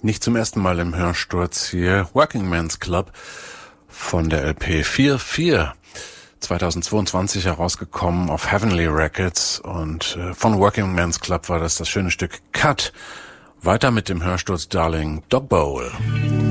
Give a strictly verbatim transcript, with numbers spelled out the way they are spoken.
Nicht zum ersten Mal im Hörsturz hier Working Men's Club von der L P vier vier zweitausendzweiundzwanzig herausgekommen auf Heavenly Records, und äh, von Working Men's Club war das das schöne Stück Cut. Weiter mit dem Hörsturz Darling Dog Bowl.